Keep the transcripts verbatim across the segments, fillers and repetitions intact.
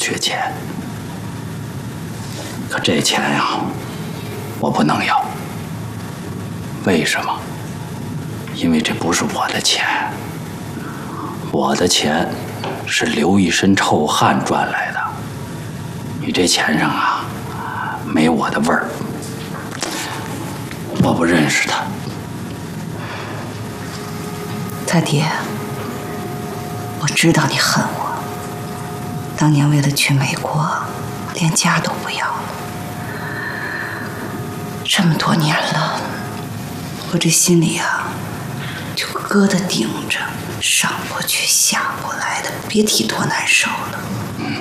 缺钱，可这钱呀，我不能要。为什么？因为这不是我的钱，我的钱是流一身臭汗赚来的。你这钱上啊，没我的味儿，我不认识他。 他爹，我知道你恨我，当年为了去美国，连家都不要了。这么多年了，我这心里啊，就疙瘩顶着，上不去下不来的，别提多难受了。 嗯，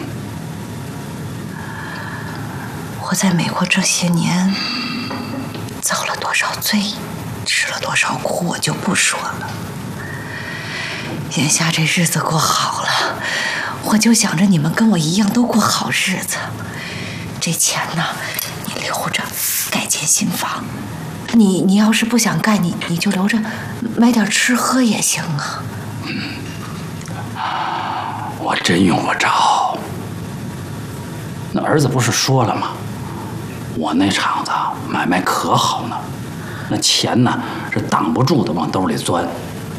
我在美国这些年遭了多少罪，吃了多少苦，我就不说了。眼下这日子过好了，我就想着你们跟我一样都过好日子。这钱呢，你留着盖间新房。你你要是不想盖，你你就留着买点吃喝也行啊。 嗯，我真用不着。那儿子不是说了吗？我那厂子买卖可好呢，那钱呢是挡不住的往兜里钻。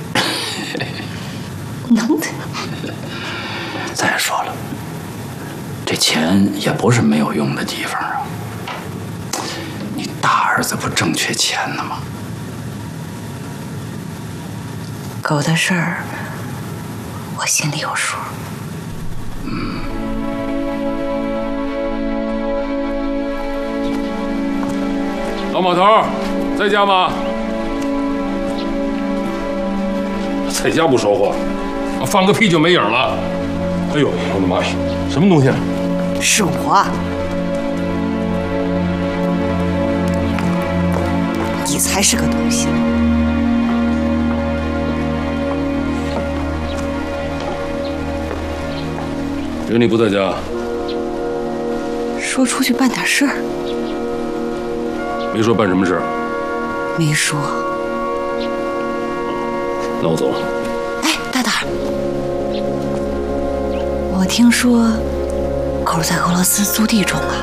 能的。 再说了，这钱也不是没有用的地方啊。你大儿子不正缺钱呢吗？ 狗的事儿，我心里有数。 嗯。 老马头，在家吗？在家不说话，放个屁就没影了。哎呦，我的妈呀，什么东西啊？ 是我。你才是个东西。 人你不在家， 说出去办点事儿。 没说办什么事？ 没说。 那我走了。 哎，大胆！我听说狗在俄罗斯租地种啊。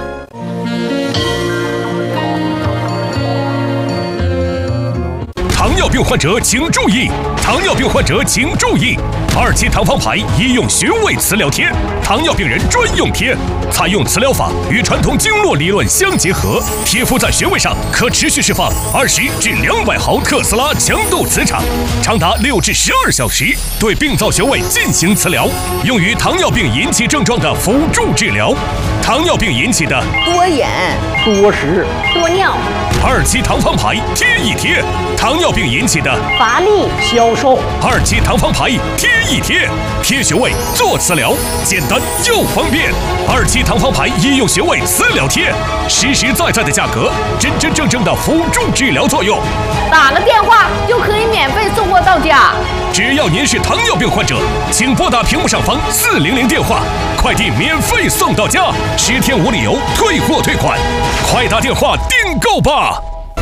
糖尿病患者请注意！糖尿病患者请注意！二期糖方牌医用穴位磁疗贴，糖尿病人专用贴，采用磁疗法与传统经络理论相结合，贴敷在穴位上可持续释放二十至两百毫特斯拉强度磁场，长达六至十二小时，对病灶穴位进行磁疗，用于糖尿病引起症状的辅助治疗。糖尿病引起的多眼、 多食、 多尿。 二期糖方牌贴一贴，糖尿病引起的乏力、 消瘦。 二期糖方牌贴一贴，贴穴位做磁疗，简单又方便。二期糖方牌医用穴位磁疗贴，实实在在的价格，真真正正的辅助治疗作用。 打个电话就可以免费送货到家。 只要您是糖尿病患者，请拨打屏幕上方四零零电话，快递免费送到家，十天无理由退货退款，快打电话订购吧。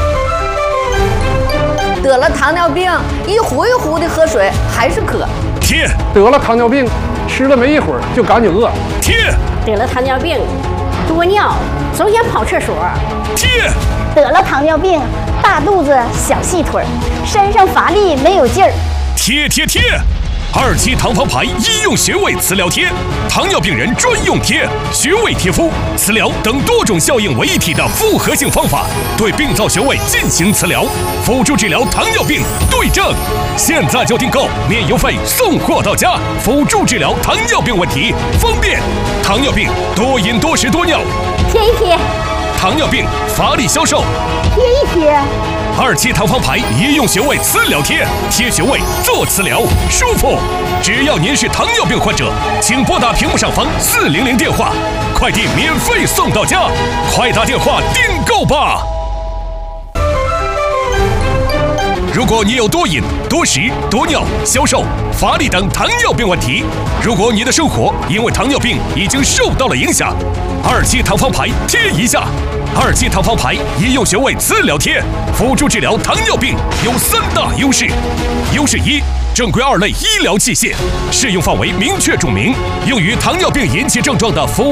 得了糖尿病，一壶一壶的喝水还是渴。 贴。 得了糖尿病，吃了没一会儿就赶紧饿。 贴。 得了糖尿病，多尿，总想跑厕所。 贴。 得了糖尿病，大肚子小细腿，身上乏力没有劲儿。 贴贴贴。二期糖方牌医用穴位磁疗贴，糖尿病人专用贴，穴位贴敷、磁疗等多种效应为一体的复合性方法，对病灶穴位进行磁疗，辅助治疗糖尿病对症。现在就订购，免邮费送货到家，辅助治疗糖尿病问题，方便。糖尿病多饮多食多尿， 贴一贴。 糖尿病乏力消瘦， 贴一贴。 二期糖方牌医用穴位磁疗贴，贴穴位做磁疗，舒服。只要您是糖尿病患者，请拨打屏幕上方四零零电话，快递免费送到家，快打电话订购吧。如果你有多饮、多食、多尿、消瘦、乏力等糖尿病问题，如果你的生活因为糖尿病已经受到了影响，二期糖方牌贴一下。二期糖方牌医用穴位磁疗贴，辅助治疗糖尿病有三大优势。优势一，正规二类医疗器械，适用范围明确注明，用于糖尿病引起症状的辅